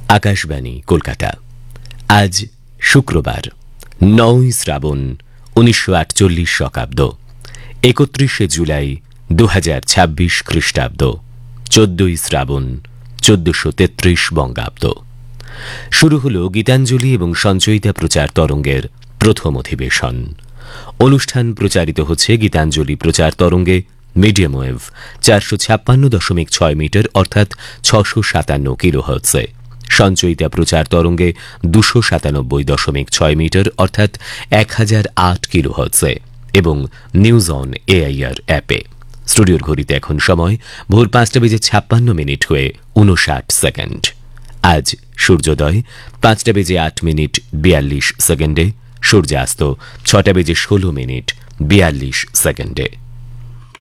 আকাশবাণী কলকাতা। আজ শুক্রবার 9 শ্রাবণ 1948 শকাব্দ, 31 জুলাই 2026 খ্রিস্টাব্দ, 14 শ্রাবণ 1433 বঙ্গাব্দ। শুরু হলো গীতাঞ্জলি এবং সঞ্চয়িতা প্রচার তরঙ্গের প্রথম অধিবেশন। অনুষ্ঠান প্রচারিত হচ্ছে গীতাঞ্জলি প্রচার তরঙ্গে মিডিয়াম ওয়েভ 456.6 মিটার অর্থাৎ 657 কিলোহার্টজে, সঞ্চয়িতা প্রচার তরঙ্গে 297.6 মিটার অর্থাৎ 1008 কিলোহার্টজে এবং নিউজ অন এআইআর অ্যাপে। স্টুডিওর ঘড়িতে এখন সময় ভোর 5:56 হয়ে 59 সেকেন্ড। আজ সূর্যোদয় 5:08 42 সেকেন্ডে, সূর্যাস্ত 6:16 42 সেকেন্ডে।